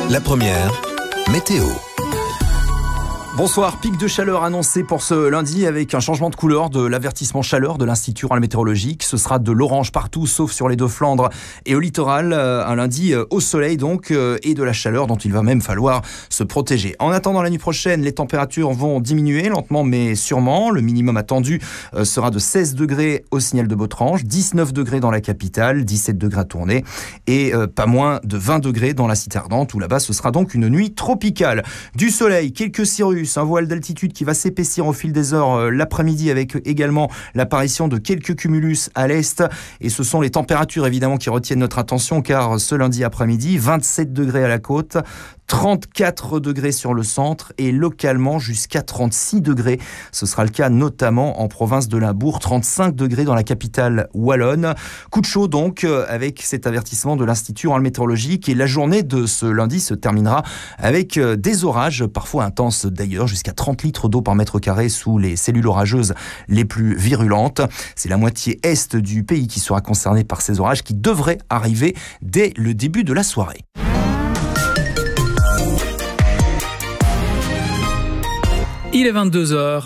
La première, météo. Bonsoir, pic de chaleur annoncé pour ce lundi avec un changement de couleur de l'avertissement chaleur de l'Institut Royal météorologique. Ce sera de l'orange partout sauf sur les Deux-Flandres et au littoral. Un lundi au soleil donc et de la chaleur dont il va même falloir se protéger. En attendant la nuit prochaine, les températures vont diminuer lentement mais sûrement. Le minimum attendu sera de 16 degrés au signal de Botrange, 19 degrés dans la capitale, 17 degrés à Tournai et pas moins de 20 degrés dans la Cité Ardente où là-bas ce sera donc une nuit tropicale. Du soleil, quelques cirrus, un voile d'altitude qui va s'épaissir au fil des heures l'après-midi avec également l'apparition de quelques cumulus à l'est. Et ce sont les températures évidemment qui retiennent notre attention car ce lundi après-midi, 27 degrés à la côte, 34 degrés sur le centre et localement jusqu'à 36 degrés. Ce sera le cas notamment en province de Limbourg, 35 degrés dans la capitale wallonne. Coup de chaud donc avec cet avertissement de l'Institut Royal météorologique et la journée de ce lundi se terminera avec des orages parfois intenses d'ailleurs, jusqu'à 30 litres d'eau par mètre carré sous les cellules orageuses les plus virulentes. C'est la moitié est du pays qui sera concernée par ces orages qui devraient arriver dès le début de la soirée. Il est 22h.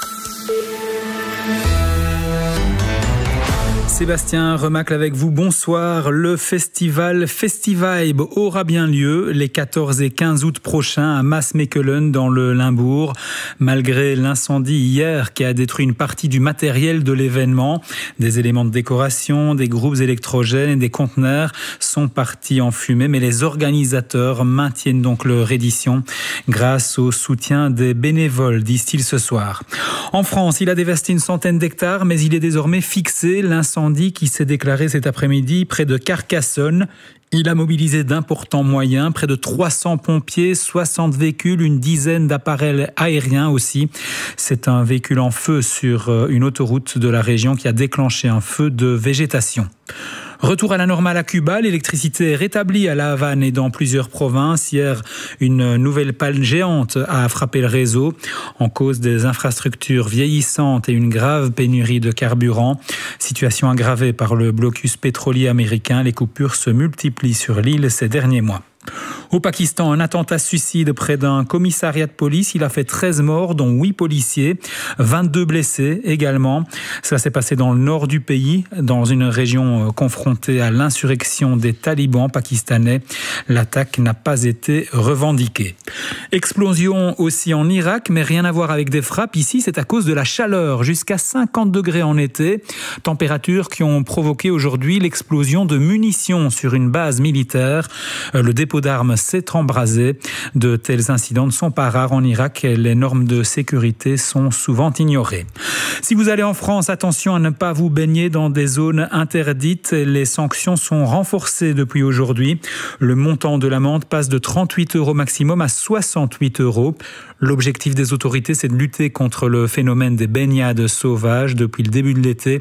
Sébastien Remacle avec vous, bonsoir. Le festival Festivibe aura bien lieu les 14 et 15 août prochains à Maasmechelen dans le Limbourg. Malgré l'incendie hier qui a détruit une partie du matériel de l'événement, des éléments de décoration, des groupes électrogènes et des conteneurs sont partis en fumée, mais les organisateurs maintiennent donc leur édition grâce au soutien des bénévoles, disent-ils ce soir. En France, il a dévasté une centaine d'hectares, mais il est désormais fixé. L'incendie qui s'est déclaré cet après-midi près de Carcassonne. Il a mobilisé d'importants moyens, près de 300 pompiers, 60 véhicules, une dizaine d'appareils aériens aussi. C'est un véhicule en feu sur une autoroute de la région qui a déclenché un feu de végétation. Retour à la normale à Cuba, l'électricité est rétablie à La Havane et dans plusieurs provinces. Hier, une nouvelle panne géante a frappé le réseau en cause des infrastructures vieillissantes et une grave pénurie de carburant. Situation aggravée par le blocus pétrolier américain, les coupures se multiplient sur l'île ces derniers mois. Au Pakistan, un attentat suicide près d'un commissariat de police. Il a fait 13 morts, dont 8 policiers, 22 blessés également. Cela s'est passé dans le nord du pays, dans une région confrontée à l'insurrection des talibans pakistanais. L'attaque n'a pas été revendiquée. Explosion aussi en Irak, mais rien à voir avec des frappes. Ici, c'est à cause de la chaleur, jusqu'à 50 degrés en été. Températures qui ont provoqué aujourd'hui l'explosion de munitions sur une base militaire. Le dépôt d'armes s'est embrasé. De tels incidents ne sont pas rares en Irak. Les normes de sécurité sont souvent ignorées. Si vous allez en France, attention à ne pas vous baigner dans des zones interdites. Les sanctions sont renforcées depuis aujourd'hui. Le montant de l'amende passe de 38 € maximum à 68 €. L'objectif des autorités, c'est de lutter contre le phénomène des baignades sauvages. Depuis le début de l'été,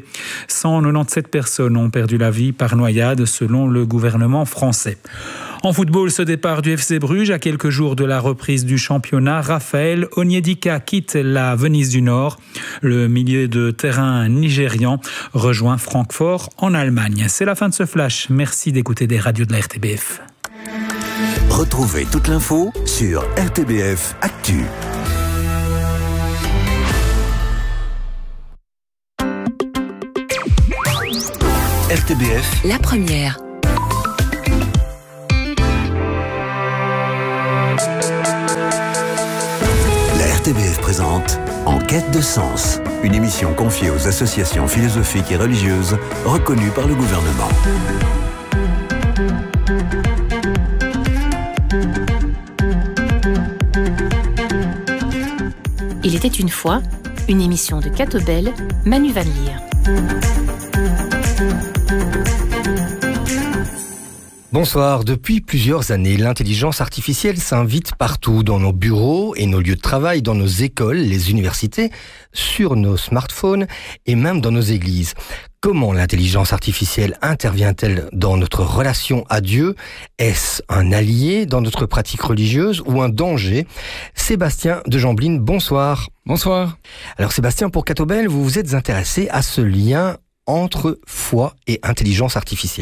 197 personnes ont perdu la vie par noyade, selon le gouvernement français. En football, ce départ du FC Bruges à quelques jours de la reprise du championnat. Raphaël Onyedika quitte la Venise du Nord. Le milieu de terrain nigérian rejoint Francfort en Allemagne. C'est la fin de ce flash. Merci d'écouter des radios de la RTBF. Retrouvez toute l'info sur RTBF Actu. RTBF, la première. La RTBF présente En quête de sens, une émission confiée aux associations philosophiques et religieuses reconnues par le gouvernement. Il était une fois, une émission de Catobel, Manu Van Lier. Bonsoir. Depuis plusieurs années, l'intelligence artificielle s'invite partout, dans nos bureaux et nos lieux de travail, dans nos écoles, les universités, sur nos smartphones et même dans nos églises. Comment l'intelligence artificielle intervient-elle dans notre relation à Dieu ? Est-ce un allié dans notre pratique religieuse ou un danger ? Sébastien de Jambline, bonsoir. Bonsoir. Alors Sébastien, pour Catobel, vous vous êtes intéressé à ce lien entre foi et intelligence artificielle.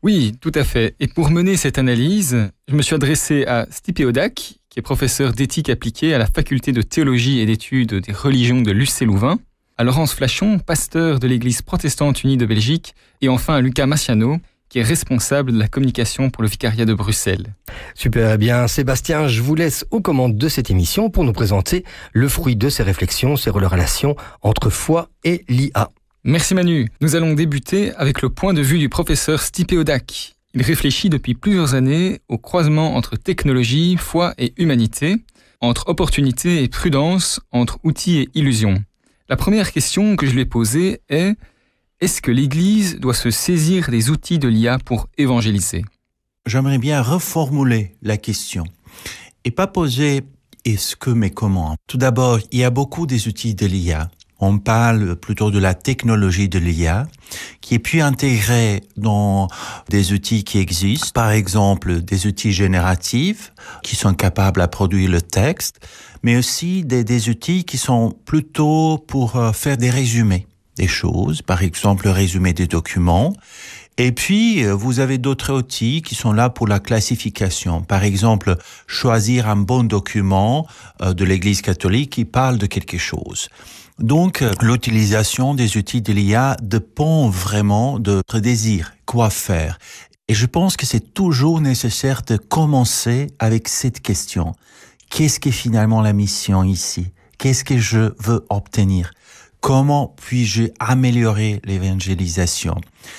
Oui, tout à fait. Et pour mener cette analyse, je me suis adressé à Stipe Odak, qui est professeur d'éthique appliquée à la faculté de théologie et d'études des religions de l'UCC Louvain, à Laurence Flachon, pasteur de l'Église protestante unie de Belgique, et enfin à Lucas Massiano, qui est responsable de la communication pour le vicariat de Bruxelles. Super, eh bien Sébastien, je vous laisse aux commandes de cette émission pour nous présenter le fruit de ces réflexions sur la relation entre foi et l'IA. Merci Manu. Nous allons débuter avec le point de vue du professeur Stipe Odak. Il réfléchit depuis plusieurs années au croisement entre technologie, foi et humanité, entre opportunité et prudence, entre outils et illusions. La première question que je lui ai posée est: est-ce que l'Église doit se saisir des outils de l'IA pour évangéliser ? J'aimerais bien reformuler la question et pas poser est-ce que mais comment. Tout d'abord, il y a beaucoup des outils de l'IA. On parle plutôt de la technologie de l'IA qui est puis intégrée dans des outils qui existent. Par exemple, des outils génératifs qui sont capables à produire le texte, mais aussi des outils qui sont plutôt pour faire des résumés des choses, par exemple le résumé des documents. Et puis, vous avez d'autres outils qui sont là pour la classification. Par exemple, choisir un bon document de l'Église catholique qui parle de quelque chose. Donc, l'utilisation des outils de l'IA dépend vraiment de votre désir, quoi faire. Et je pense que c'est toujours nécessaire de commencer avec cette question. Qu'est-ce qui est finalement la mission ici ? Qu'est-ce que je veux obtenir ? Comment puis-je améliorer l'évangélisation ?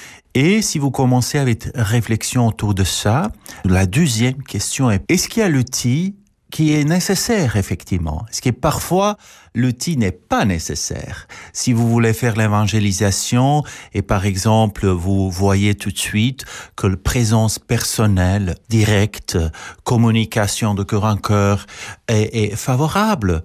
Et si vous commencez avec réflexion autour de ça, la deuxième question est, est-ce qu'il y a l'outil qui est nécessaire, effectivement? Est-ce que parfois, l'outil n'est pas nécessaire? Si vous voulez faire l'évangélisation et par exemple, vous voyez tout de suite que la présence personnelle, directe, communication de cœur en cœur est favorable,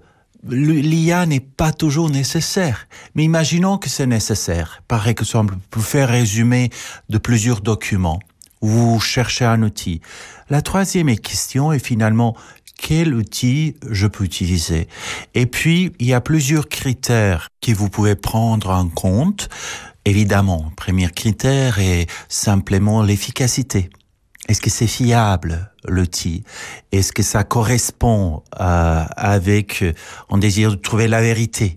l'IA n'est pas toujours nécessaire, mais imaginons que c'est nécessaire. Par exemple, pour faire résumer de plusieurs documents, vous cherchez un outil. La troisième question est finalement, quel outil je peux utiliser? Et puis, il y a plusieurs critères que vous pouvez prendre en compte. Évidemment, le premier critère est simplement l'efficacité. Est-ce que c'est fiable, l'outil? Est-ce que ça correspond avec un désir de trouver la vérité?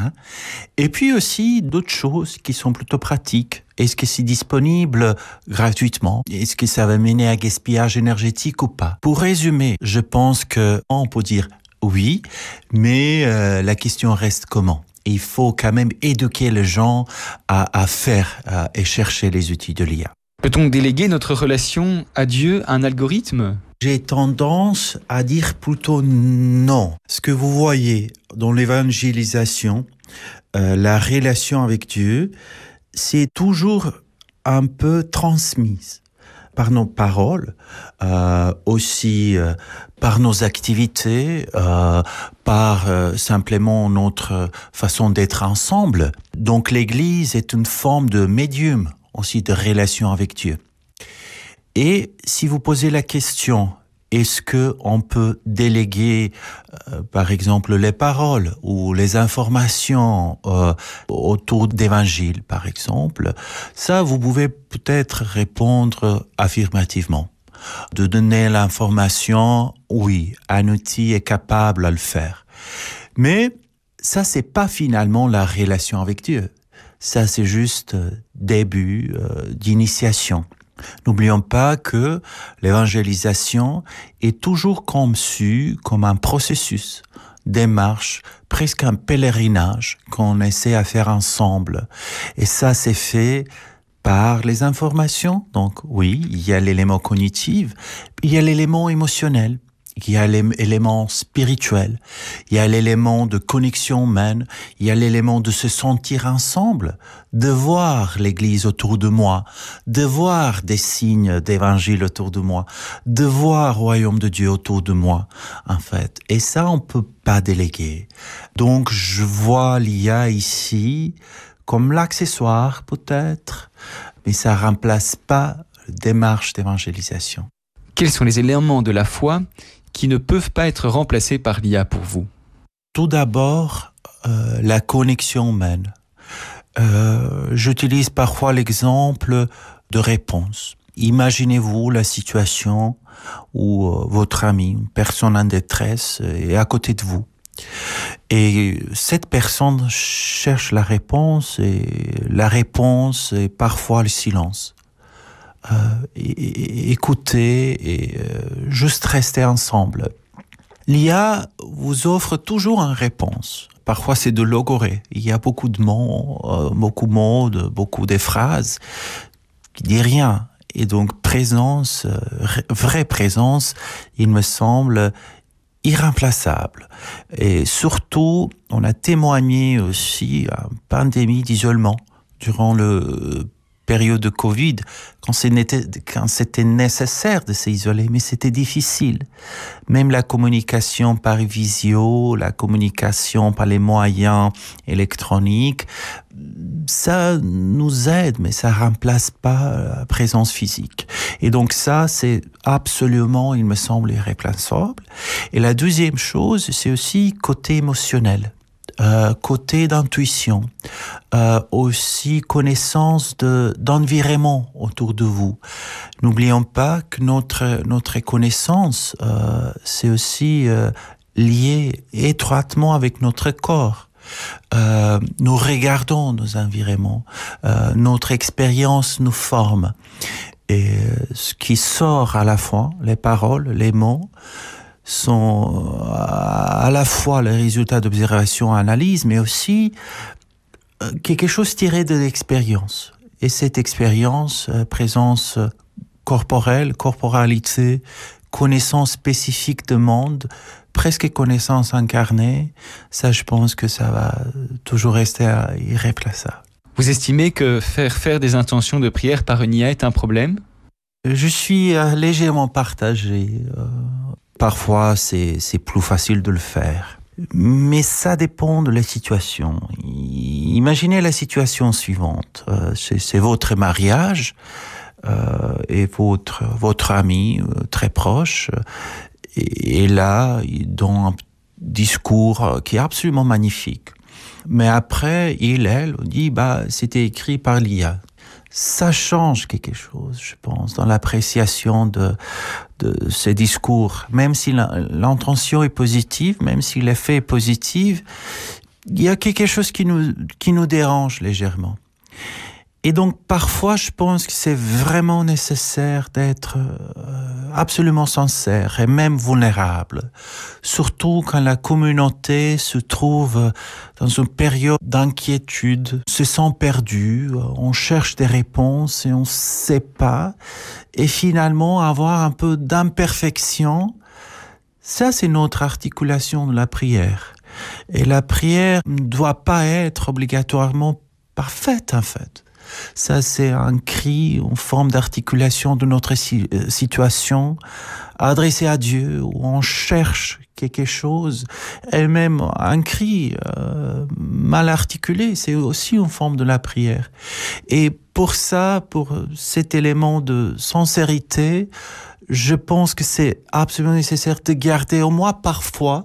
Et puis aussi d'autres choses qui sont plutôt pratiques. Est-ce que c'est disponible gratuitement? Est-ce que ça va mener à gaspillage énergétique ou pas? Pour résumer, je pense qu'on peut dire oui, mais la question reste comment? Il faut quand même éduquer les gens à faire et chercher les outils de l'IA. Peut-on déléguer notre relation à Dieu à un algorithme ? J'ai tendance à dire plutôt non. Ce que vous voyez dans l'évangélisation, la relation avec Dieu, c'est toujours un peu transmise par nos paroles, aussi par nos activités, par simplement notre façon d'être ensemble. Donc l'Église est une forme de médium aussi de relation avec Dieu. Et si vous posez la question, est-ce que on peut déléguer, par exemple, les paroles ou les informations autour d'évangile, par exemple, ça, vous pouvez peut-être répondre affirmativement. De donner l'information, oui, un outil est capable de le faire. Mais ça, c'est pas finalement la relation avec Dieu. Ça, c'est juste début d'initiation. N'oublions pas que l'évangélisation est toujours conçue comme un processus, démarche, presque un pèlerinage qu'on essaie à faire ensemble. Et ça, c'est fait par les informations. Donc oui, il y a l'élément cognitif, il y a l'élément émotionnel. Il y a l'élément spirituel, il y a l'élément de connexion humaine, il y a l'élément de se sentir ensemble, de voir l'Église autour de moi, de voir des signes d'évangile autour de moi, de voir le royaume de Dieu autour de moi, en fait. Et ça, on peut pas déléguer. Donc, je vois l'IA ici comme l'accessoire, peut-être, mais ça remplace pas la démarche d'évangélisation. Quels sont les éléments de la foi qui ne peuvent pas être remplacés par l'IA pour vous? Tout d'abord, la connexion humaine. J'utilise parfois l'exemple de réponse. imaginez-vous la situation où votre ami, une personne en détresse, est à côté de vous. Et cette personne cherche la réponse, et la réponse est parfois le silence. Écoutez et juste rester ensemble. L'IA vous offre toujours une réponse. Parfois, c'est de logorée. Il y a beaucoup de mots, beaucoup de phrases qui disent rien. Et donc, présence, vraie présence, il me semble irremplaçable. Et surtout, on a témoigné aussi à une pandémie d'isolement durant le période de Covid, quand c'était nécessaire de s'isoler, mais c'était difficile. Même la communication par visio, la communication par les moyens électroniques, ça nous aide, mais ça remplace pas la présence physique. Et donc ça, c'est absolument, il me semble, irremplaçable. Et la deuxième chose, c'est aussi côté émotionnel. Côté d'intuition, aussi connaissance d'environnement autour de vous. N'oublions pas que notre connaissance, c'est aussi lié étroitement avec notre corps. Nous regardons nos environnements, notre expérience nous forme. Et ce qui sort à la fois, les paroles, les mots, sont à la fois le résultat d'observation et analyse, mais aussi quelque chose tiré de l'expérience. Et cette expérience, présence corporelle, corporalité, connaissance spécifique de monde, presque connaissance incarnée, ça je pense que ça va toujours rester irréplaçable. Vous estimez que faire des intentions de prière par une IA est un problème ? Je suis légèrement partagé. Parfois, c'est plus facile de le faire. Mais ça dépend de la situation. Imaginez la situation suivante. C'est votre mariage et votre ami très proche. Et là, dans un discours qui est absolument magnifique. Mais après, elle dit, c'était écrit par l'IA. Ça change quelque chose, je pense, dans l'appréciation de ces discours. Même si l'intention est positive, même si l'effet est positif, il y a quelque chose qui nous dérange légèrement. Et donc, parfois, je pense que c'est vraiment nécessaire d'être absolument sincère et même vulnérable. Surtout quand la communauté se trouve dans une période d'inquiétude, se sent perdue, on cherche des réponses et on ne sait pas. Et finalement, avoir un peu d'imperfection, ça, c'est notre articulation de la prière. Et la prière ne doit pas être obligatoirement parfaite, en fait. Ça, c'est un cri, une forme d'articulation de notre situation adressée à Dieu, où on cherche quelque chose. Elle-même, un cri mal articulé, c'est aussi une forme de la prière. Et pour ça, pour cet élément de sincérité, je pense que c'est absolument nécessaire de garder au moins parfois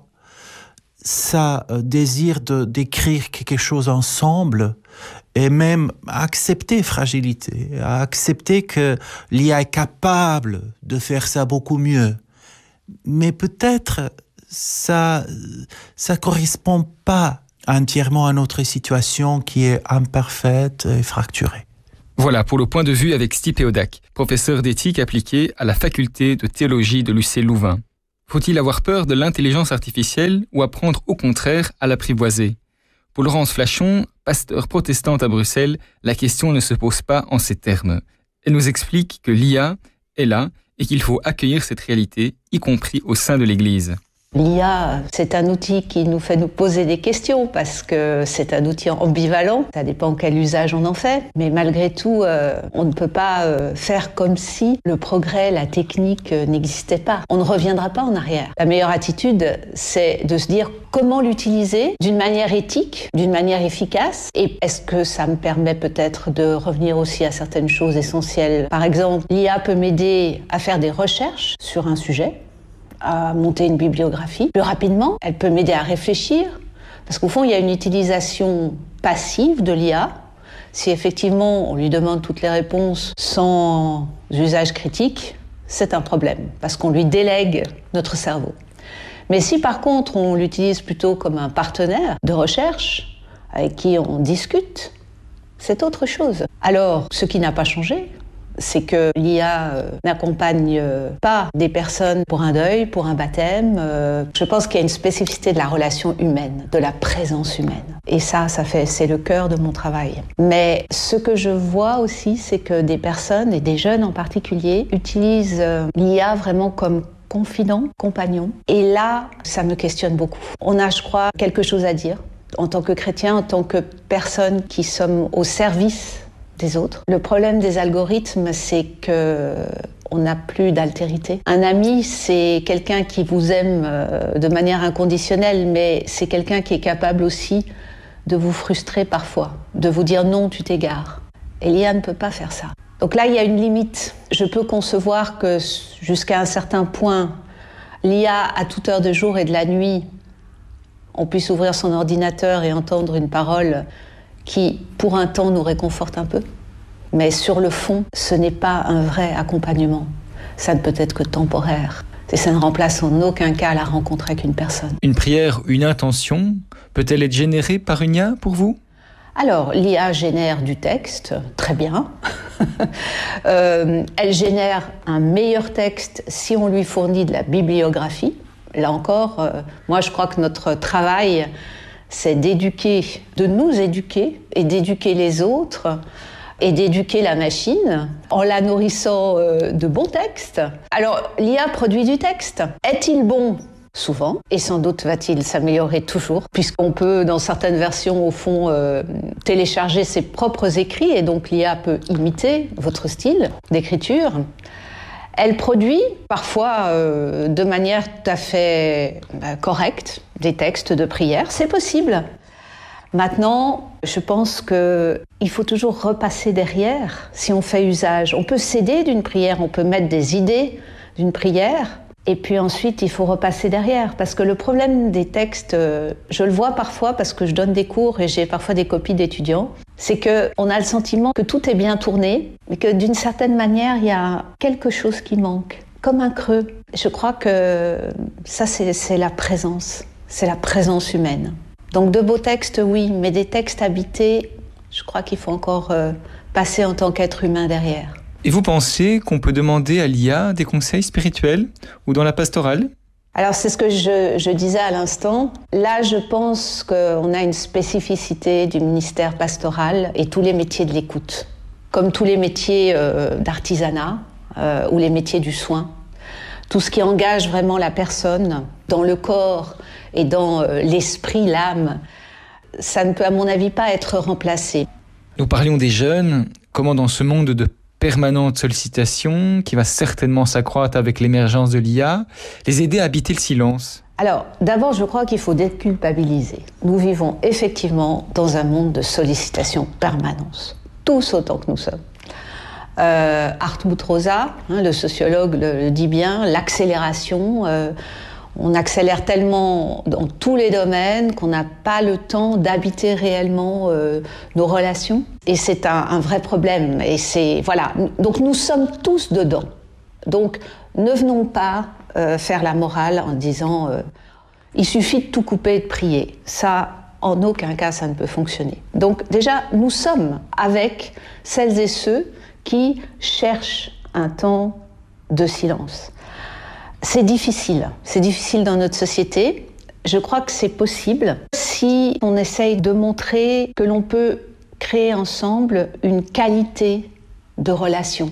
ça désir d'écrire quelque chose ensemble et même accepter fragilité, accepter que l'IA est capable de faire ça beaucoup mieux. Mais peut-être ça correspond pas entièrement à notre situation qui est imparfaite et fracturée. Voilà pour le point de vue avec Stipe Hodak, professeur d'éthique appliquée à la faculté de théologie de l'UC Louvain. Faut-il avoir peur de l'intelligence artificielle ou apprendre au contraire à l'apprivoiser ? Pour Laurence Flachon, pasteur protestante à Bruxelles, la question ne se pose pas en ces termes. Elle nous explique que l'IA est là et qu'il faut accueillir cette réalité, y compris au sein de l'Église. L'IA, c'est un outil qui nous fait nous poser des questions parce que c'est un outil ambivalent. Ça dépend quel usage on en fait. Mais malgré tout, on ne peut pas faire comme si le progrès, la technique n'existait pas. On ne reviendra pas en arrière. La meilleure attitude, c'est de se dire comment l'utiliser d'une manière éthique, d'une manière efficace. Et est-ce que ça me permet peut-être de revenir aussi à certaines choses essentielles ? Par exemple, l'IA peut m'aider à faire des recherches sur un sujet, à monter une bibliographie plus rapidement. Elle peut m'aider à réfléchir, parce qu'au fond, il y a une utilisation passive de l'IA. Si effectivement, on lui demande toutes les réponses sans usages critiques, c'est un problème, parce qu'on lui délègue notre cerveau. Mais si par contre on l'utilise plutôt comme un partenaire de recherche, avec qui on discute, c'est autre chose. Alors, ce qui n'a pas changé, c'est que l'IA n'accompagne pas des personnes pour un deuil, pour un baptême. Je pense qu'il y a une spécificité de la relation humaine, de la présence humaine. Et c'est le cœur de mon travail. Mais ce que je vois aussi, c'est que des personnes, et des jeunes en particulier, utilisent l'IA vraiment comme confident, compagnon. Et là, ça me questionne beaucoup. On a, je crois, quelque chose à dire en tant que chrétien, en tant que personne qui sommes au service des autres. Le problème des algorithmes, c'est qu'on n'a plus d'altérité. Un ami, c'est quelqu'un qui vous aime de manière inconditionnelle, mais c'est quelqu'un qui est capable aussi de vous frustrer parfois, de vous dire non, tu t'égares. Et l'IA ne peut pas faire ça. Donc là, il y a une limite. Je peux concevoir que jusqu'à un certain point, l'IA, à toute heure de jour et de la nuit, on puisse ouvrir son ordinateur et entendre une parole qui, pour un temps, nous réconforte un peu. Mais sur le fond, ce n'est pas un vrai accompagnement. Ça ne peut être que temporaire. Et ça ne remplace en aucun cas la rencontre avec une personne. Une prière, une intention, peut-elle être générée par une IA pour vous ? Alors, l'IA génère du texte, très bien. Elle génère un meilleur texte si on lui fournit de la bibliographie. Là encore, moi je crois que notre travail, c'est de nous éduquer et d'éduquer les autres et d'éduquer la machine en la nourrissant de bons textes. Alors, l'IA produit du texte. Est-il bon ? Souvent, et sans doute va-t-il s'améliorer toujours, puisqu'on peut, dans certaines versions, au fond, télécharger ses propres écrits, et donc l'IA peut imiter votre style d'écriture. Elle produit, parfois de manière tout à fait correcte, des textes de prière. C'est possible. Maintenant, je pense qu'il faut toujours repasser derrière si on fait usage. On peut s'aider d'une prière, on peut mettre des idées d'une prière, et puis ensuite, il faut repasser derrière. Parce que le problème des textes, je le vois parfois parce que je donne des cours et j'ai parfois des copies d'étudiants, c'est qu'on a le sentiment que tout est bien tourné, mais que d'une certaine manière, il y a quelque chose qui manque, comme un creux. Je crois que ça, c'est la présence humaine. Donc de beaux textes, oui, mais des textes habités, je crois qu'il faut encore passer en tant qu'être humain derrière. Et vous pensez qu'on peut demander à l'IA des conseils spirituels ou dans la pastorale ? Alors c'est ce que je disais à l'instant. Là, je pense qu'on a une spécificité du ministère pastoral et tous les métiers de l'écoute, comme tous les métiers d'artisanat ou les métiers du soin. Tout ce qui engage vraiment la personne dans le corps et dans l'esprit, l'âme, ça ne peut à mon avis pas être remplacé. Nous parlions des jeunes, comment dans ce monde de permanente sollicitation, qui va certainement s'accroître avec l'émergence de l'IA, les aider à habiter le silence. Alors, d'abord, je crois qu'il faut déculpabiliser. Nous vivons effectivement dans un monde de sollicitation permanente, tous autant que nous sommes. Hartmut Rosa, le sociologue, le dit bien, l'accélération. On accélère tellement dans tous les domaines qu'on n'a pas le temps d'habiter réellement nos relations. Et c'est un vrai problème. Et voilà. Donc nous sommes tous dedans. Donc ne venons pas faire la morale en disant il suffit de tout couper et de prier. Ça, en aucun cas, ça ne peut fonctionner. Donc déjà, nous sommes avec celles et ceux qui cherchent un temps de silence. C'est difficile dans notre société. Je crois que c'est possible si on essaye de montrer que l'on peut créer ensemble une qualité de relation.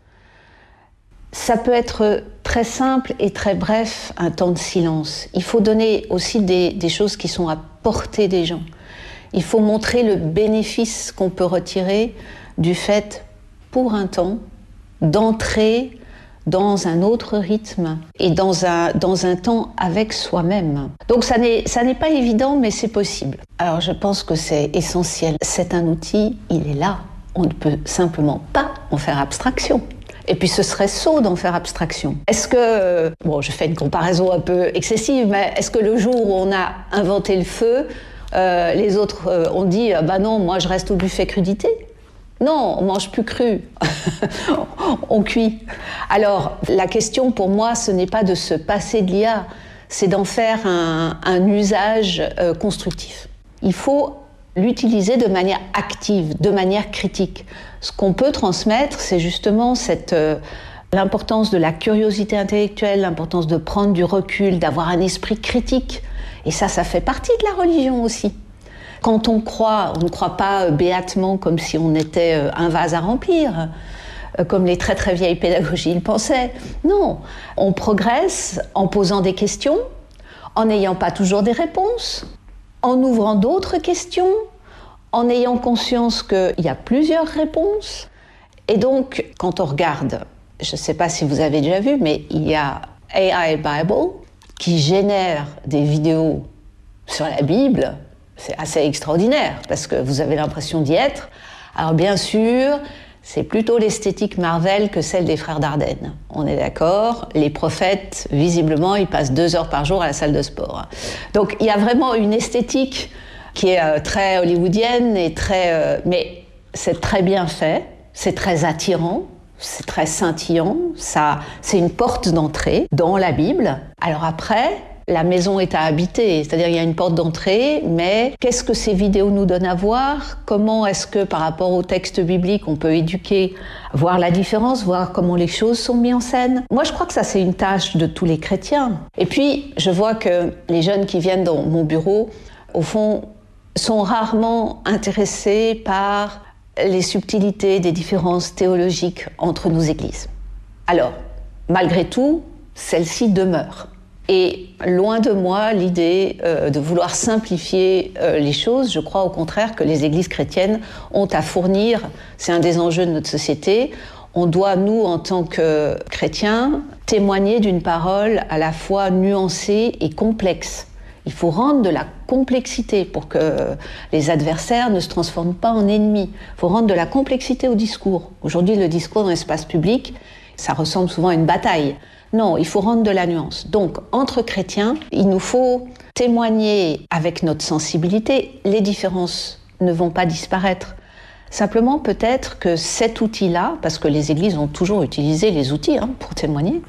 Ça peut être très simple et très bref, un temps de silence. Il faut donner aussi des choses qui sont à portée des gens. Il faut montrer le bénéfice qu'on peut retirer du fait, pour un temps, d'entrer dans un autre rythme et dans un temps avec soi-même. Donc ça n'est pas évident, mais c'est possible. Alors je pense que c'est essentiel. C'est un outil, il est là. On ne peut simplement pas en faire abstraction. Et puis ce serait sot d'en faire abstraction. Est-ce que, je fais une comparaison un peu excessive, mais est-ce que le jour où on a inventé le feu, les autres ont dit « non, moi je reste au buffet crudité ». Non, on mange plus cru. On cuit. Alors, la question pour moi, ce n'est pas de se passer de l'IA, c'est d'en faire un usage constructif. Il faut l'utiliser de manière active, de manière critique. Ce qu'on peut transmettre, c'est justement l'importance de la curiosité intellectuelle, l'importance de prendre du recul, d'avoir un esprit critique. Et ça fait partie de la religion aussi. Quand on croit, on ne croit pas béatement comme si on était un vase à remplir, comme les très très vieilles pédagogies le pensaient. Non, on progresse en posant des questions, en n'ayant pas toujours des réponses, en ouvrant d'autres questions, en ayant conscience qu'il y a plusieurs réponses. Et donc, quand on regarde, je ne sais pas si vous avez déjà vu, mais il y a AI Bible qui génère des vidéos sur la Bible. C'est assez extraordinaire parce que vous avez l'impression d'y être. Alors bien sûr, c'est plutôt l'esthétique Marvel que celle des frères Dardenne. On est d'accord, les prophètes, visiblement, ils passent 2 heures par jour à la salle de sport. Donc il y a vraiment une esthétique qui est très hollywoodienne, mais c'est très bien fait, c'est très attirant, c'est très scintillant, c'est une porte d'entrée dans la Bible. Alors après, la maison est à habiter, c'est-à-dire il y a une porte d'entrée, mais qu'est-ce que ces vidéos nous donnent à voir ? Comment est-ce que par rapport au texte biblique, on peut éduquer, voir la différence, voir comment les choses sont mises en scène ? Moi, je crois que ça, c'est une tâche de tous les chrétiens. Et puis, je vois que les jeunes qui viennent dans mon bureau, au fond, sont rarement intéressés par les subtilités des différences théologiques entre nos églises. Alors, malgré tout, celle-ci demeure. Et loin de moi l'idée de vouloir simplifier les choses. Je crois au contraire que les églises chrétiennes ont à fournir, c'est un des enjeux de notre société, on doit, nous, en tant que chrétiens, témoigner d'une parole à la fois nuancée et complexe. Il faut rendre de la complexité pour que les adversaires ne se transforment pas en ennemis. Il faut rendre de la complexité au discours. Aujourd'hui, le discours dans l'espace public, ça ressemble souvent à une bataille. Non, il faut rendre de la nuance. Donc, entre chrétiens, il nous faut témoigner avec notre sensibilité. Les différences ne vont pas disparaître. Simplement, peut-être que cet outil-là, parce que les églises ont toujours utilisé les outils pour témoigner,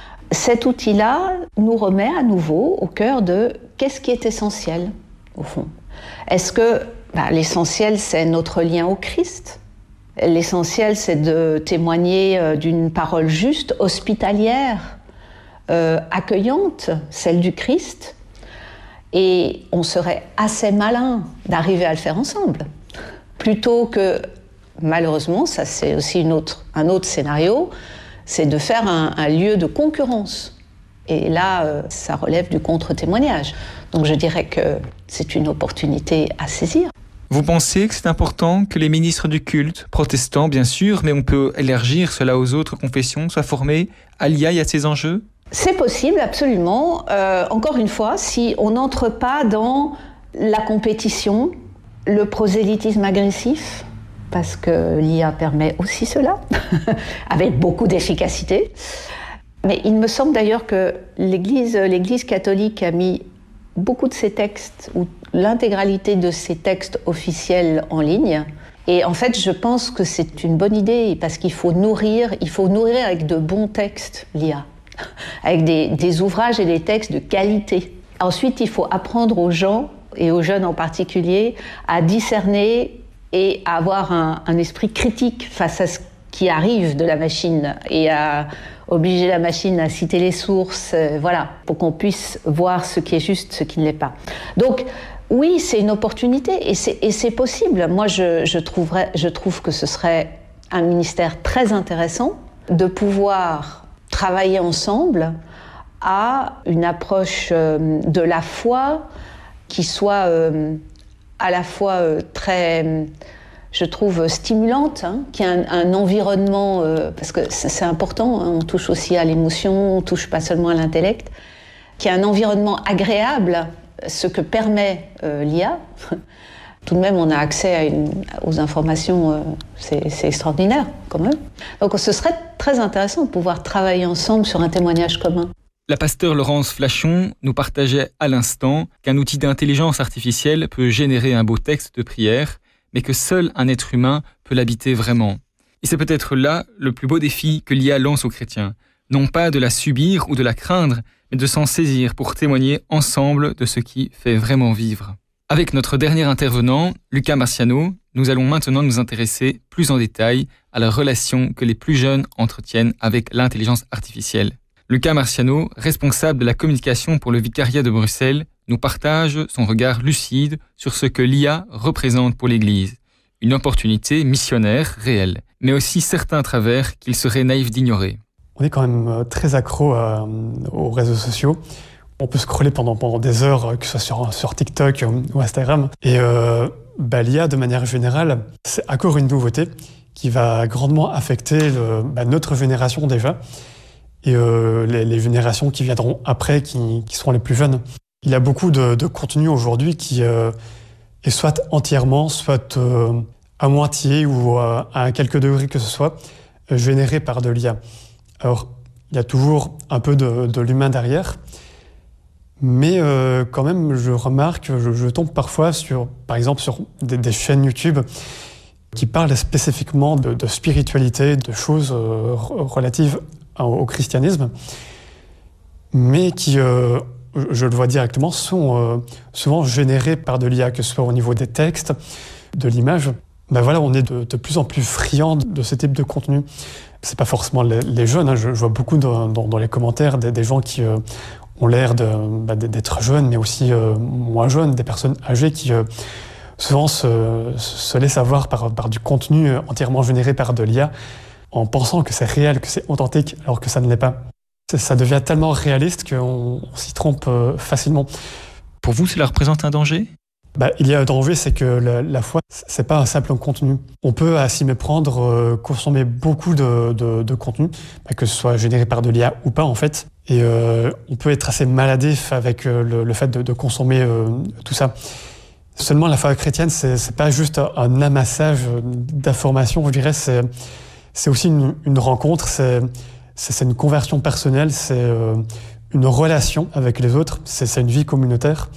cet outil-là nous remet à nouveau au cœur de qu'est-ce qui est essentiel, au fond. Est-ce que l'essentiel, c'est notre lien au Christ ? L'essentiel, c'est de témoigner d'une parole juste, hospitalière, accueillante, celle du Christ. Et on serait assez malin d'arriver à le faire ensemble. Plutôt que, malheureusement, ça c'est aussi un autre scénario, c'est de faire un lieu de concurrence. Et là, ça relève du contre-témoignage. Donc je dirais que c'est une opportunité à saisir. Vous pensez que c'est important que les ministres du culte, protestants bien sûr, mais on peut élargir cela aux autres confessions, soient formés à l'IA et à ces enjeux ? C'est possible, absolument. Encore une fois, si on n'entre pas dans la compétition, le prosélytisme agressif, parce que l'IA permet aussi cela, avec beaucoup d'efficacité. Mais il me semble d'ailleurs que l'Église catholique a mis beaucoup de ses textes, ou l'intégralité de ses textes officiels en ligne. Et en fait, je pense que c'est une bonne idée, parce qu'il faut nourrir avec de bons textes l'IA, avec des ouvrages et des textes de qualité. Ensuite, il faut apprendre aux gens, et aux jeunes en particulier, à discerner et à avoir un esprit critique face à ce qui arrive de la machine, et à obliger la machine à citer les sources, pour qu'on puisse voir ce qui est juste, ce qui ne l'est pas. Donc, oui, c'est une opportunité, et c'est possible. Moi, je trouve que ce serait un ministère très intéressant de pouvoir travailler ensemble à une approche de la foi qui soit à la fois très, je trouve, stimulante, qui a un environnement, parce que c'est important, on touche aussi à l'émotion, on touche pas seulement à l'intellect, qui a un environnement agréable, ce que permet l'IA. Tout de même, on a accès aux informations, c'est extraordinaire quand même. Donc ce serait très intéressant de pouvoir travailler ensemble sur un témoignage commun. La pasteure Laurence Flachon nous partageait à l'instant qu'un outil d'intelligence artificielle peut générer un beau texte de prière, mais que seul un être humain peut l'habiter vraiment. Et c'est peut-être là le plus beau défi que l'IA lance aux chrétiens. Non pas de la subir ou de la craindre, mais de s'en saisir pour témoigner ensemble de ce qui fait vraiment vivre. Avec notre dernier intervenant, Lucas Marciano, nous allons maintenant nous intéresser plus en détail à la relation que les plus jeunes entretiennent avec l'intelligence artificielle. Lucas Marciano, responsable de la communication pour le vicariat de Bruxelles, nous partage son regard lucide sur ce que l'IA représente pour l'Église. Une opportunité missionnaire réelle, mais aussi certains travers qu'il serait naïf d'ignorer. On est quand même très accro aux réseaux sociaux. On peut scroller pendant des heures, que ce soit sur TikTok ou Instagram. Et l'IA, de manière générale, c'est encore une nouveauté qui va grandement affecter notre génération déjà, et les générations qui viendront après, qui seront les plus jeunes. Il y a beaucoup de contenu aujourd'hui qui est soit entièrement, soit à moitié ou à quelques degrés que ce soit, généré par de l'IA. Alors, il y a toujours un peu de l'humain derrière, mais quand même, je remarque, je tombe parfois par exemple, sur des chaînes YouTube qui parlent spécifiquement de spiritualité, de choses relatives au christianisme, mais qui, je le vois directement, sont souvent générées par de l'IA, que ce soit au niveau des textes, de l'image. On est de plus en plus friands de ce type de contenu. C'est pas forcément les jeunes, hein. Je vois beaucoup dans les commentaires des gens qui ont l'air d'être jeunes, mais aussi moins jeunes, des personnes âgées qui souvent se laissent avoir par du contenu entièrement généré par de l'IA, en pensant que c'est réel, que c'est authentique, alors que ça ne l'est pas. Ça devient tellement réaliste qu'on s'y trompe facilement. Pour vous, cela représente un danger ? Il y a un danger, c'est que la foi, c'est pas un simple contenu. On peut à s'y méprendre, consommer beaucoup de contenu, que ce soit généré par de l'IA ou pas en fait. Et on peut être assez maladif avec le fait de consommer tout ça. Seulement la foi chrétienne, c'est pas juste un amassage d'informations, je dirais, c'est aussi une rencontre, c'est une conversion personnelle, c'est une relation avec les autres, c'est une vie communautaire.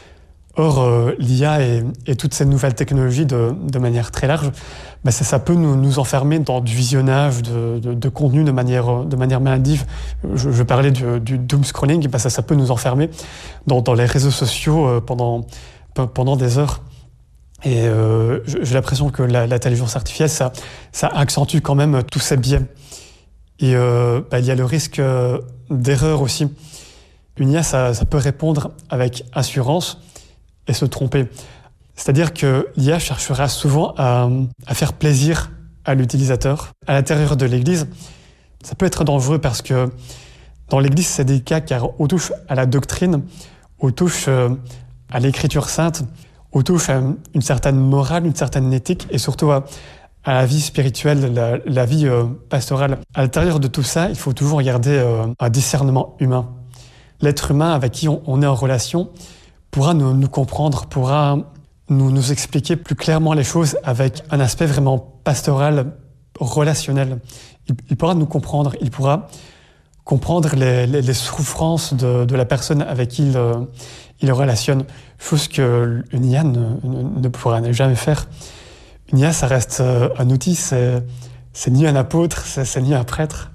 Or, l'IA et toutes ces nouvelles technologies de manière très large, ça peut nous enfermer dans du visionnage de contenu de manière maladive. Je parlais du doom scrolling, ça peut nous enfermer dans les réseaux sociaux pendant des heures. Et j'ai l'impression que l'intelligence artificielle, ça accentue quand même tous ces biais. Et il y a le risque d'erreur aussi. Une IA, ça peut répondre avec assurance et se tromper. C'est-à-dire que l'IA cherchera souvent à faire plaisir à l'utilisateur. À l'intérieur de l'Église, ça peut être dangereux parce que dans l'Église, c'est délicat car on touche à la doctrine, on touche à l'Écriture sainte, on touche à une certaine morale, une certaine éthique et surtout à la vie spirituelle, la vie pastorale. À l'intérieur de tout ça, il faut toujours garder un discernement humain. L'être humain avec qui on est en relation pourra nous comprendre, pourra nous expliquer plus clairement les choses avec un aspect vraiment pastoral, relationnel. Il pourra nous comprendre, il pourra comprendre les souffrances de la personne avec qui il relationne, chose qu'une IA ne pourra jamais faire. Une IA, ça reste un outil, c'est ni un apôtre, c'est ni un prêtre,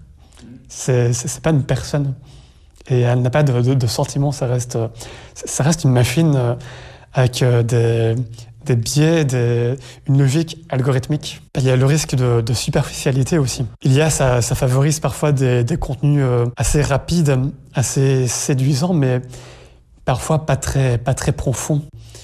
c'est pas une personne. Et elle n'a pas de sentiments, ça reste une machine avec des biais, une logique algorithmique. Il y a le risque de superficialité aussi. Ça favorise parfois des contenus assez rapides, assez séduisants, mais parfois pas très profonds.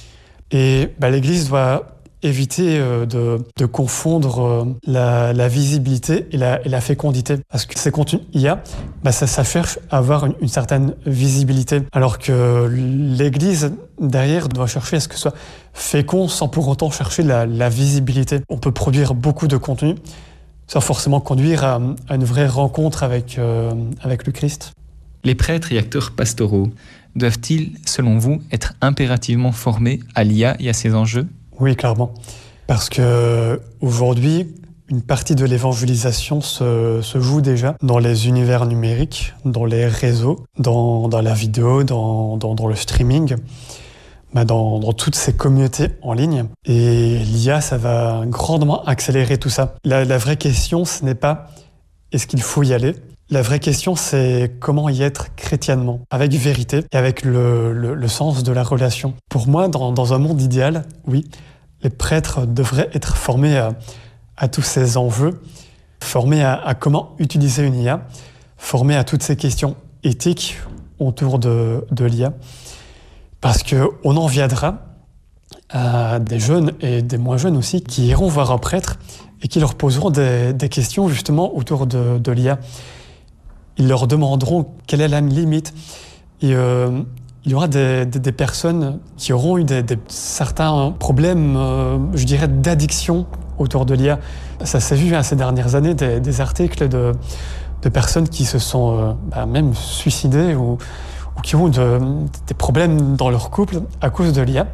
Et l'Église doit éviter de confondre la visibilité et la fécondité. Parce que ces contenus IA, ça cherche à avoir une certaine visibilité. Alors que l'Église, derrière, doit chercher à ce que ce soit fécond sans pour autant chercher la visibilité. On peut produire beaucoup de contenu sans forcément conduire à une vraie rencontre avec le Christ. Les prêtres et acteurs pastoraux doivent-ils, selon vous, être impérativement formés à l'IA et à ses enjeux ? Oui, clairement. Parce que aujourd'hui, une partie de l'évangélisation se joue déjà dans les univers numériques, dans les réseaux, dans la vidéo, dans le streaming. dans toutes ces communautés en ligne. Et l'IA, ça va grandement accélérer tout ça. La vraie question, ce n'est pas est-ce qu'il faut y aller. La vraie question, c'est comment y être chrétiennement, avec vérité et avec le sens de la relation. Pour moi, dans un monde idéal, oui, les prêtres devraient être formés à tous ces enjeux, formés à comment utiliser une IA, formés à toutes ces questions éthiques autour de l'IA. Parce qu'on en viendra à des jeunes et des moins jeunes aussi qui iront voir un prêtre et qui leur poseront des questions justement autour de l'IA. Ils leur demanderont quelle est la limite. Et il y aura des personnes qui auront eu certains problèmes, je dirais, d'addiction autour de l'IA. Ça s'est vu ces dernières années, des articles de personnes qui se sont même suicidées ou qui ont des problèmes dans leur couple à cause de l'IA.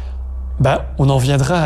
On en viendra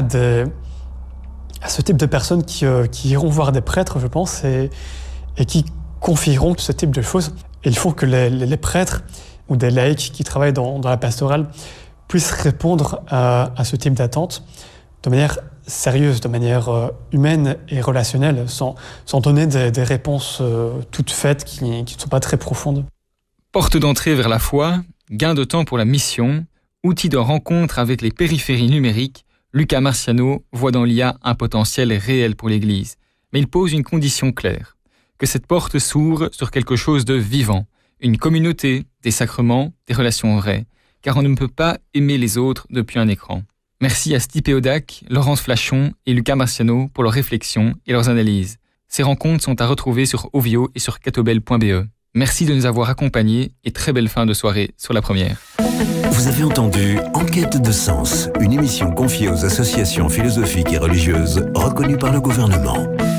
à ce type de personnes qui iront voir des prêtres, je pense, et qui confieront ce type de choses. Et il faut que les prêtres ou des laïcs qui travaillent dans la pastorale puissent répondre à ce type d'attente de manière sérieuse, de manière humaine et relationnelle, sans donner des réponses toutes faites qui ne sont pas très profondes. Porte d'entrée vers la foi, gain de temps pour la mission, outil de rencontre avec les périphéries numériques, Lucas Marciano voit dans l'IA un potentiel réel pour l'Église. Mais il pose une condition claire, que cette porte s'ouvre sur quelque chose de vivant, une communauté, des sacrements, des relations vraies, car on ne peut pas aimer les autres depuis un écran. Merci à Stipe Odak, Laurence Flachon et Lucas Marciano pour leurs réflexions et leurs analyses. Ces rencontres sont à retrouver sur Ovio et sur catobel.be. Merci de nous avoir accompagnés et très belle fin de soirée sur La Première. Vous avez entendu Enquête de sens, une émission confiée aux associations philosophiques et religieuses reconnues par le gouvernement.